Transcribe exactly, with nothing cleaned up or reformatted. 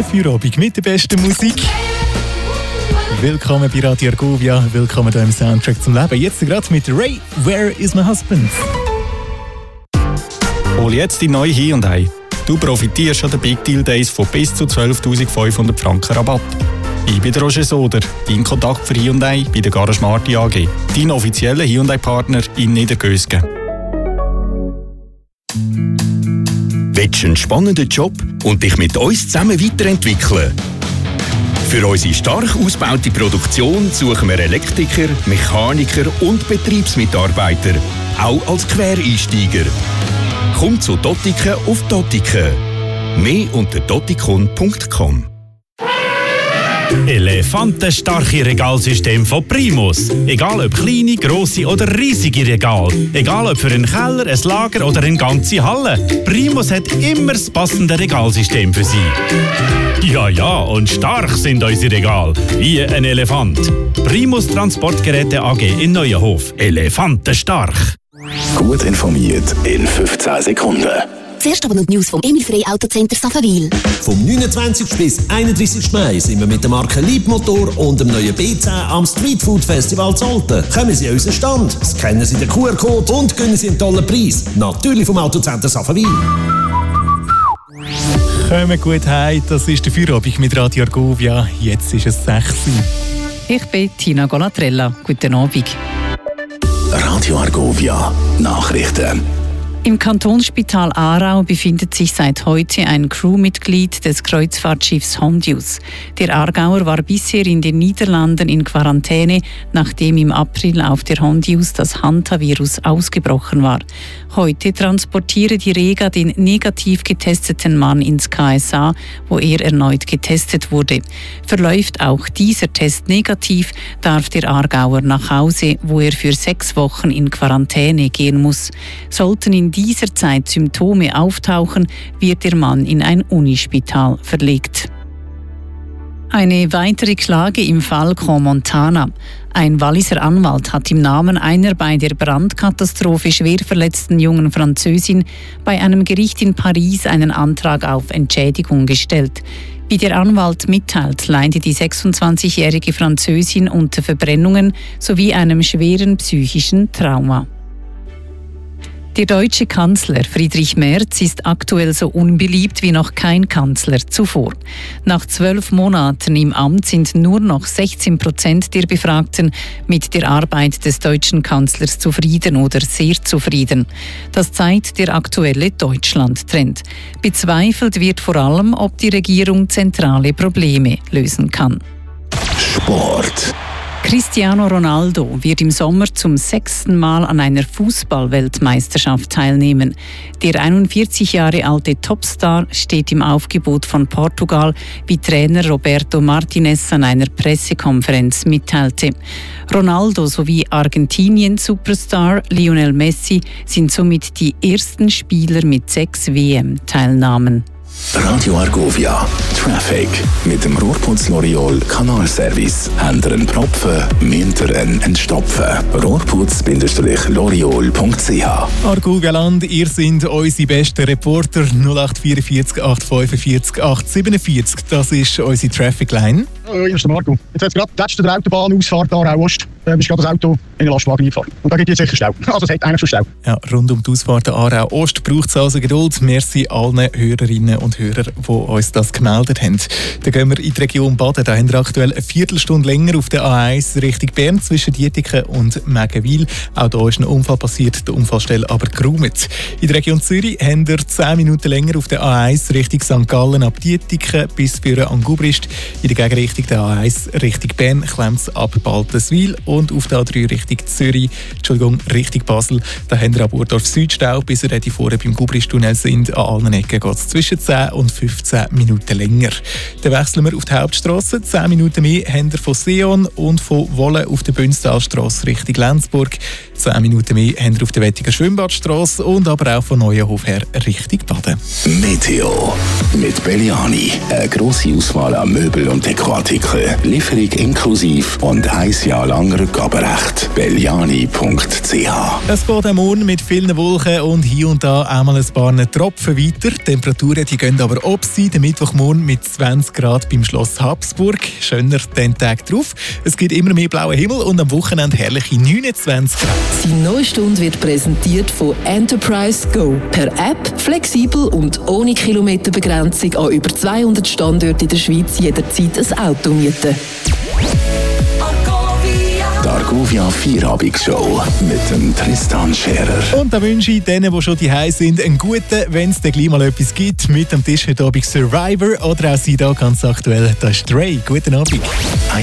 Feierabend mit der besten Musik. Willkommen bei Radio Argovia, willkommen hier im Soundtrack zum Leben. Jetzt gerade mit Ray, Where is my husband? Hol jetzt die neue Hyundai. Du profitierst an den Big Deal Days von bis zu zwölftausendfünfhundert Franken Rabatt. Ich bin Roger Soder, dein Kontakt für Hyundai bei der Garage Marti A G. Dein offizieller Hyundai-Partner in Niedergösgen. Willst du einen spannenden Job und dich mit uns zusammen weiterentwickeln? Für unsere stark ausgebaute Produktion suchen wir Elektriker, Mechaniker und Betriebsmitarbeiter, auch als Quereinsteiger. Komm zu Dottiken auf Dottiken. Mehr unter dottikon punkt com. Elefantenstarke Regalsystem von Primus. Egal ob kleine, grosse oder riesige Regal. Egal ob für einen Keller, ein Lager oder eine ganze Halle. Primus hat immer das passende Regalsystem für Sie. Ja, ja, und stark sind unsere Regale. Wie ein Elefant. Primus Transportgeräte A G in Neuenhof. Elefantenstark. Gut informiert in fünfzehn Sekunden. Zuerst aber noch die News vom Emil Frey Autocenter Safenwil. Vom neunundzwanzigsten bis einunddreißigsten Mai sind wir mit der Marke Liebmotor und dem neuen B zehn am Streetfood Festival Zolten. Kommen Sie an unseren Stand, scannen Sie den Q R-Code und gewinnen Sie einen tollen Preis. Natürlich vom Autocenter Safenwil. Kommen gut heim, das ist der Feierabend mit Radio Argovia. Jetzt ist es sechs Uhr. Ich bin Tina Golatrella. Guten Abend. Radio Argovia Nachrichten. Im Kantonsspital Aarau befindet sich seit heute ein Crewmitglied des Kreuzfahrtschiffs Hondius. Der Aargauer war bisher in den Niederlanden in Quarantäne, nachdem im April auf der Hondius das Hantavirus ausgebrochen war. Heute transportiere die Rega den negativ getesteten Mann ins K S A, wo er erneut getestet wurde. Verläuft auch dieser Test negativ, darf der Aargauer nach Hause, wo er für sechs Wochen in Quarantäne gehen muss. Sollten in dieser Zeit Symptome auftauchen, wird der Mann in ein Unispital verlegt. Eine weitere Klage im Fall Crans-Montana. Ein Walliser Anwalt hat im Namen einer bei der Brandkatastrophe schwer verletzten jungen Französin bei einem Gericht in Paris einen Antrag auf Entschädigung gestellt. Wie der Anwalt mitteilt, leidet die sechsundzwanzigjährige Französin unter Verbrennungen sowie einem schweren psychischen Trauma. Der deutsche Kanzler Friedrich Merz ist aktuell so unbeliebt wie noch kein Kanzler zuvor. Nach zwölf Monaten im Amt sind nur noch sechzehn Prozent der Befragten mit der Arbeit des deutschen Kanzlers zufrieden oder sehr zufrieden. Das zeigt der aktuelle Deutschland-Trend. Bezweifelt wird vor allem, ob die Regierung zentrale Probleme lösen kann. Sport. Cristiano Ronaldo wird im Sommer zum sechsten Mal an einer Fußball-Weltmeisterschaft teilnehmen. Der einundvierzig Jahre alte Topstar steht im Aufgebot von Portugal, wie Trainer Roberto Martinez an einer Pressekonferenz mitteilte. Ronaldo sowie Argentinien-Superstar Lionel Messi sind somit die ersten Spieler mit sechs W M-Teilnahmen. Radio Argovia Traffic mit dem Rohrputz L'Oreal Kanalservice. Habt ihr einen Propfen, müsst ihr ihn entstopfen. rohrputz Bindestrich L'Oreal punkt c h. Argovia Land, ihr seid unsere besten Reporter. null acht vier vier acht fünf vier acht sieben vier. Das ist unsere Traffic Line. Hallo, hier ist der Marco. Jetzt hat es gerade die letzte Autobahnausfahrt Aarau Ost. Da ist gerade das Auto in den Lastwagen eingefahren. Und da gibt es jetzt sicher Stau. Also es hat eigentlich schon Stau. Ja, rund um die Ausfahrt Aarau Ost braucht es also Geduld. Merci allen Hörerinnen und Hörern, die uns das gemeldet haben. Dann gehen wir in die Region Baden. Da haben wir aktuell eine Viertelstunde länger auf der A eins Richtung Bern zwischen Dietiken und Mägenwil. Auch da ist ein Unfall passiert, der Unfallstelle aber geräumt. In der Region Zürich haben wir zehn Minuten länger auf der A eins Richtung Sankt Gallen ab Dietiken bis für an Gubrist. In der Gegenrichtung der A eins Richtung Bern klemmt es ab Baltenswil und auf der A drei Richtung Zürich, Entschuldigung, Richtung Basel. Da haben wir ab Urdorf Südstau, bis wir die vorher beim Gubrist-Tunnel sind. An allen Ecken geht es zwischen zehn und fünfzehn Minuten länger. Dann wechseln wir auf die Hauptstrasse. zehn Minuten mehr haben wir von Seon und von Wolle auf der Bünstalstrasse Richtung Lenzburg. zehn Minuten mehr haben wir auf der Wettiger Schwimmbadstrasse und aber auch von Neuenhof her Richtung Baden. Meteo mit Belliani. Eine grosse Auswahl an Möbel und Dekoartikeln. Lieferung inklusiv und ein Jahr lang Rückgaberecht. belliani punkt c h. Es geht am Morgen mit vielen Wolken und hier und da auch mal ein paar Tropfen weiter. Die Temperaturen die gehen aber ob sie. Der Mittwochmorgen mit zwanzig Grad beim Schloss Habsburg. Schöner den Tag drauf. Es gibt immer mehr blauen Himmel und am Wochenende herrliche neunundzwanzig Grad. Die neue Stunde wird präsentiert von Enterprise Go. Per App, flexibel und ohne Kilometerbegrenzung an über zweihundert Standorten in der Schweiz jederzeit ein Auto mieten. Die Argovia Vierabendshow mit dem Tristan Scherer. Und da wünsche ich denen, die schon daheim sind, einen guten, wenn es dann gleich mal etwas gibt. Mit am Tisch heute Abend Survivor oder auch sie da ganz aktuell, das ist Dre. Guten Abend.